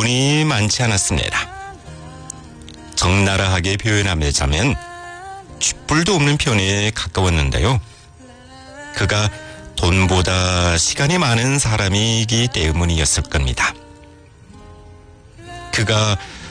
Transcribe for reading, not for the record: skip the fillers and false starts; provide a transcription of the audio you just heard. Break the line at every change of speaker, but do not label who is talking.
돈이 많지 않았습니다. 적나라하게 표현하자면 쥐뿔도 없는 편에 가까웠는데요. 그가 돈보다 시간이 많은 사람이기 때문이었을 겁니다. 그가